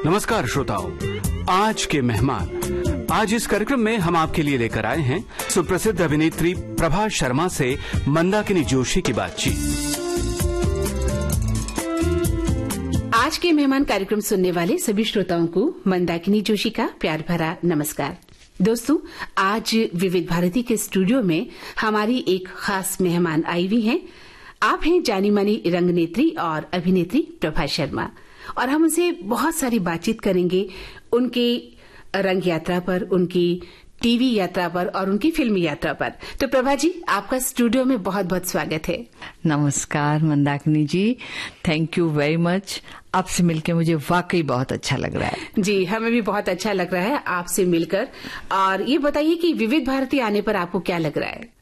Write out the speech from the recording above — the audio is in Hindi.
नमस्कार श्रोताओ, आज के मेहमान। आज इस कार्यक्रम में हम आपके लिए लेकर आए हैं सुप्रसिद्ध अभिनेत्री प्रभा शर्मा से मंदाकिनी जोशी की बातचीत। आज के मेहमान कार्यक्रम सुनने वाले सभी श्रोताओं को मंदाकिनी जोशी का प्यार भरा नमस्कार। दोस्तों, आज विविध भारती के स्टूडियो में हमारी एक खास मेहमान आई हुई हैं। आप हैं जानी मानी रंगनेत्री और अभिनेत्री प्रभा शर्मा, और हम उनसे बहुत सारी बातचीत करेंगे उनकी रंग यात्रा पर, उनकी टीवी यात्रा पर और उनकी फिल्मी यात्रा पर। तो प्रभा जी, आपका स्टूडियो में बहुत बहुत स्वागत है। नमस्कार मंदाकिनी जी, थैंक यू वेरी मच। आपसे मिलकर मुझे वाकई बहुत अच्छा लग रहा है। जी, हमें भी बहुत अच्छा लग रहा है आपसे मिलकर। और ये बताइए कि विविध भारती आने पर आपको क्या लग रहा है?